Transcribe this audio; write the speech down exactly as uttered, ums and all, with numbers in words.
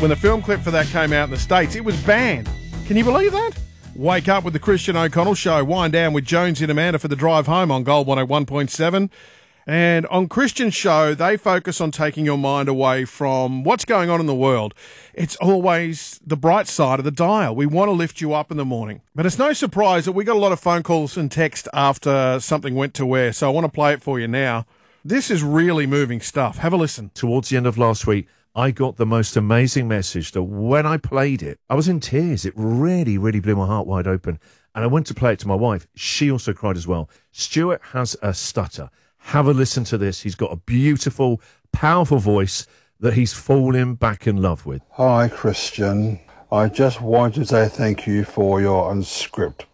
when the film clip for that came out in the States, it was banned. Can you believe that? Wake up with the Christian O'Connell Show. Wind down with Jonesy and Amanda for the drive home on Gold one oh one point seven. And on Christian Show, they focus on taking your mind away from what's going on in the world. It's always the bright side of the dial. We want to lift you up in the morning. But it's no surprise that we got a lot of phone calls and text after something went to air. So I want to play it for you now. This is really moving stuff. Have a listen. Towards the end of last week, I got the most amazing message that when I played it, I was in tears. It really, really blew my heart wide open. And I went to play it to my wife. She also cried as well. Stuart has a stutter. Have a listen to this. He's got a beautiful, powerful voice that he's fallen back in love with. Hi, Christian. I just wanted to say thank you for your unscripted